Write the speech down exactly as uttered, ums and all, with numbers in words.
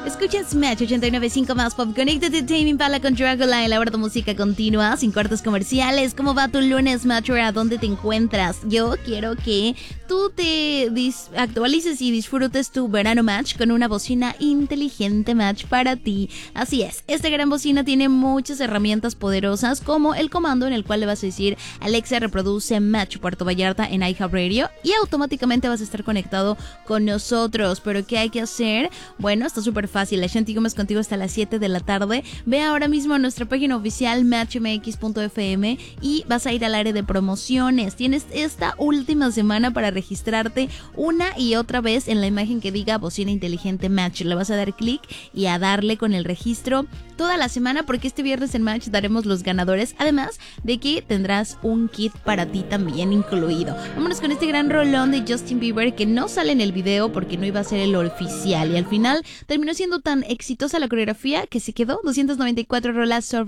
Escuchas Match ochenta y nueve punto cinco más Pop. Conéctate Tame Impala con Dragula en la hora de música continua, sin cortes comerciales. ¿Cómo va tu lunes, Matcher? ¿A dónde te encuentras? Yo quiero que tú te dis- actualices y disfrutes tu verano Match con una bocina inteligente Match para ti. Así es, esta gran bocina tiene muchas herramientas poderosas, como el comando en el cual le vas a decir Alexa, reproduce Match Puerto Vallarta en iHeartRadio, y automáticamente vas a estar conectado con nosotros. ¿Pero qué hay que hacer? Bueno, está súper fácil. Ashanti Gómez contigo hasta las siete de la tarde. Ve ahora mismo a nuestra página oficial match m x punto f m y vas a ir al área de promociones. Tienes esta última semana para registrarte una y otra vez en la imagen que diga bocina inteligente Match. Le vas a dar clic y a darle con el registro toda la semana, porque este viernes en Match daremos los ganadores, además de que tendrás un kit para ti también incluido. Vámonos con este gran rolón de Justin Bieber, que no sale en el video porque no iba a ser el oficial, y al final terminó siendo tan exitosa la coreografía que se quedó doscientas noventa y cuatro rolas sobre